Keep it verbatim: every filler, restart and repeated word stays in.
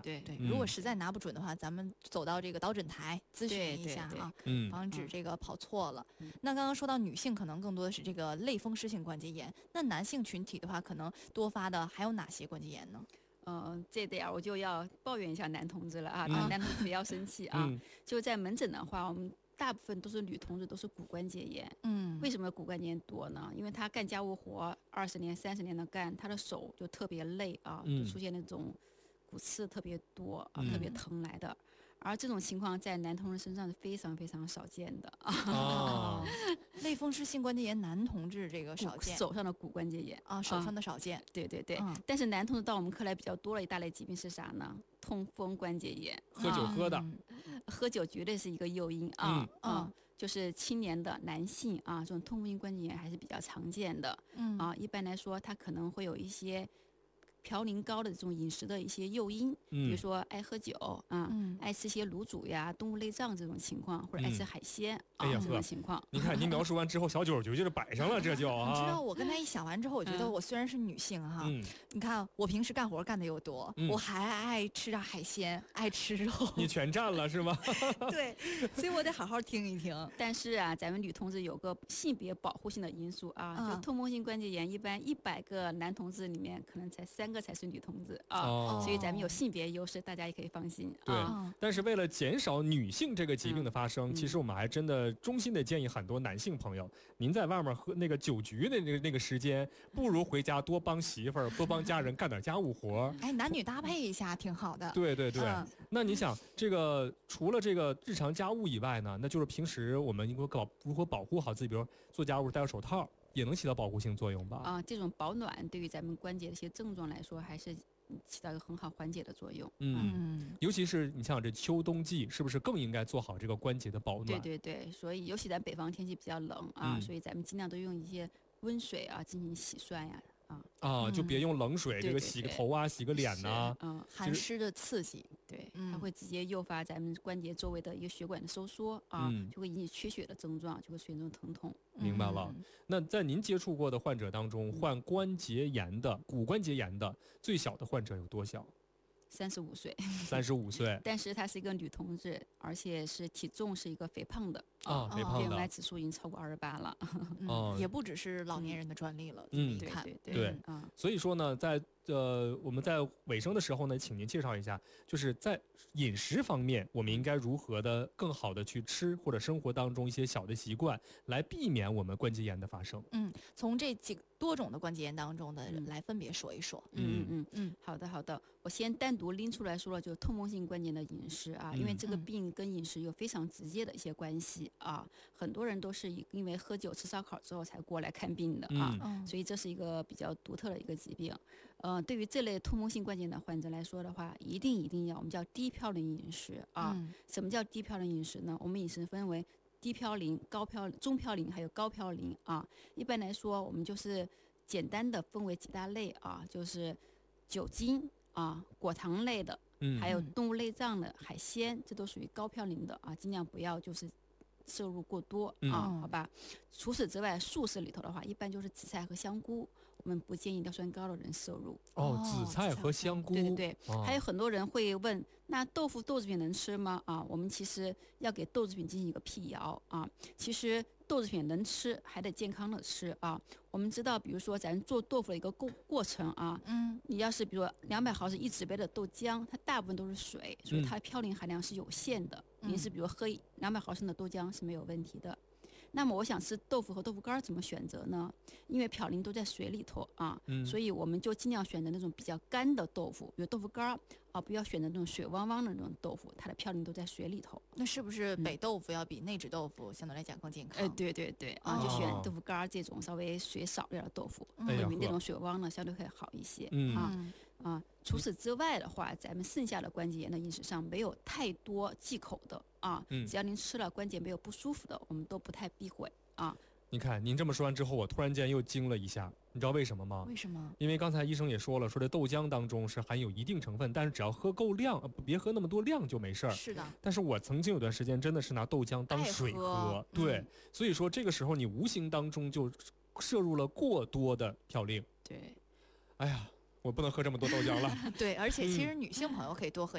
对对， 嗯如果实在拿不准的话，咱们走到这个导诊台咨询一下啊， 嗯， 防止这个跑错了。 嗯那刚刚说到女性可能更多的是这个类风湿性关节炎，那男性群体的话，可能多发的还有哪些关节炎呢？ 呃，这点我就要抱怨一下男同志了啊， 嗯男同志不要生气啊。 嗯就在门诊的话，我们大部分都是女同志，都是骨关节炎。 嗯， 为什么骨关节炎多呢？因为她干家务活二十年、三十年的干，她的手就特别累啊， 嗯就出现那种骨刺特别多啊， 嗯特别疼来的。而这种情况在男同志身上是非常非常少见的啊， 哦， 类风湿性关节炎男同志这个少见手上的骨关节炎啊，手上的少见。 对对对、 嗯但是男同志到我们科来比较多的一大类疾病是啥呢？痛风关节炎。 喝酒喝的， 嗯喝酒绝对是一个诱因啊， 嗯嗯嗯就是青年的男性啊，这种痛风性关节炎还是比较常见的嗯啊。一般来说，它可能会有一些嘌呤高的这种饮食的一些诱因， 嗯比如说爱喝酒啊， 嗯爱吃一些卤煮呀、动物内脏这种情况，或者爱吃海鲜、 哎呀啊这种呵情况。 你看您描述完之后，小九就就是摆上了，这就你知道啊， 我跟他一想完之后，我觉得嗯我虽然是女性哈， 嗯， 你看我平时干活干的又多， 嗯我还爱吃点海鲜，爱吃肉， 你全占了是吗？ 对，所以我得好好听一听。 但是啊，咱们女同志有个性别保护性的因素啊， 嗯就痛风性关节炎，一般一百个男同志里面可能才三个才是女同志啊， 哦所以咱们有性别优势，大家也可以放心。 对啊嗯但是为了减少女性这个疾病的发生， 嗯其实我们还真的衷心的建议很多男性朋友，您在外面喝那个酒局的那个那个时间，不如回家多帮媳妇儿、多帮家人干点家务活。 哎，男女搭配一下挺好的。 对对对， 嗯那你想，这个除了这个日常家务以外呢，那就是平时我们应该搞如何保护好自己，比如做家务戴个手套，也能起到保护性作用吧？ 啊，这种保暖对于咱们关节的一些症状来说，还是起到一个很好缓解的作用。 嗯， 嗯， 尤其是你像这秋冬季，是不是更应该做好这个关节的保暖？ 对对对，所以尤其咱北方天气比较冷啊， 嗯所以咱们尽量都用一些温水啊进行洗涮呀啊。 啊，就别用冷水， 对对这个洗个对头啊，洗个脸呐、 是嗯， 寒湿的刺激。 对， 嗯它会直接诱发咱们关节周围的一个血管的收缩啊， 嗯就会引起缺血的症状，就会出现这种疼痛。 明白了。 嗯那在您接触过的患者当中，患关节炎的、骨关节炎的最小的患者有多小？ 三十五岁， 三十五岁但是她是一个女同志，而且是体重是一个肥胖的啊，肥胖 B M I 的。 指数已经超过二十八了。 嗯哦也不只是老年人的专利了。 嗯对你看， 对对嗯啊， 所以说呢，在呃我们在尾声的时候呢，请您介绍一下，就是在饮食方面，我们应该如何的更好的去吃，或者生活当中一些小的习惯，来避免我们关节炎的发生。 嗯，从这几多种的关节炎当中的嗯来分别说一说。 嗯嗯嗯好的好的，我先单独拎出来说了，就是痛风性关节的饮食啊，因为嗯这个病跟饮食有非常直接的一些关系啊，很多人都是因为喝酒吃烧烤之后才过来看病的啊。 嗯嗯所以这是一个比较独特的一个疾病，呃，对于这类痛风性关节炎的患者来说的话，一定一定要我们叫低嘌呤饮食啊。 嗯什么叫低嘌呤饮食呢？我们饮食分为低嘌呤、高嘌呤、中嘌呤还有高嘌呤啊。一般来说，我们就是简单的分为几大类啊，就是酒精啊、果糖类的， 嗯， 还有动物内脏的、海鲜，这都属于高嘌呤的啊，尽量不要就是摄入过多啊， 嗯好吧。除此之外，素食里头的话，一般就是紫菜和香菇，我们不建议尿酸高的人摄入。 哦， 哦紫菜和香菇， 对对对， 哦还有很多人会问，那豆腐豆制品能吃吗？啊，我们其实要给豆制品进行一个辟谣啊。其实豆制品能吃，还得健康的吃啊。我们知道，比如说咱做豆腐的一个过过程啊， 嗯你要是比如说两百毫升一纸杯的豆浆，它大部分都是水，所以它嘌呤含量是有限的。 嗯您是比如喝两百毫升的豆浆是没有问题的。那么我想吃豆腐和豆腐干儿怎么选择呢？因为嘌呤都在水里头啊， 嗯所以我们就尽量选择那种比较干的豆腐，比如豆腐干儿啊，不要选择那种水汪汪的那种豆腐，它的嘌呤都在水里头。 那是不是北豆腐要比内酯豆腐相对来讲更健康？ 哎，对对对啊， 哦就选豆腐干儿这种稍微水少点儿的豆腐， 嗯哎呀呵会比那种水汪的相对会好一些。 嗯啊嗯啊，除此之外的话，咱们剩下的关节炎的饮食上没有太多忌口的啊， 嗯只要您吃了关节没有不舒服的，我们都不太避讳啊。 你看您这么说完之后，我突然间又惊了一下，你知道为什么吗？ 为什么？ 因为刚才医生也说了，说这豆浆当中是含有一定成分，但是只要喝够量，呃别喝那么多量就没事儿。 是的， 但是我曾经有段时间真的是拿豆浆当水爱喝对， 嗯所以说这个时候你无形当中就摄入了过多的嘌呤。 对。 哎呀，我不能喝这么多豆浆了。 对，而且其实嗯女性朋友可以多喝